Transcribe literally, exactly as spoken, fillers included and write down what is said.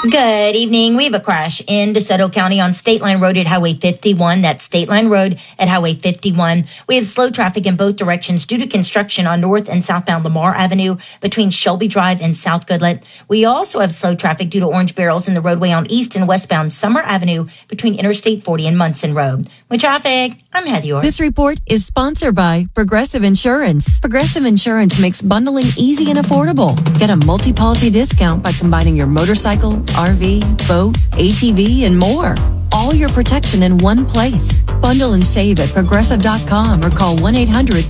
Good evening. We have a crash in DeSoto County on State Line Road at Highway fifty-one. That's State Line Road at Highway fifty-one. We have slow traffic in both directions due to construction on north and southbound Lamar Avenue between Shelby Drive and South Goodlet. We also have slow traffic due to orange barrels in the roadway on east and westbound Summer Avenue between Interstate forty and Munson Road. With traffic, I'm Heather York. This report is sponsored by Progressive Insurance. Progressive Insurance makes bundling easy and affordable. Get a multi-policy discount by combining your motorcycle, R V, boat, A T V, and more. All your protection in one place. Bundle and save at progressive dot com or call one eight hundred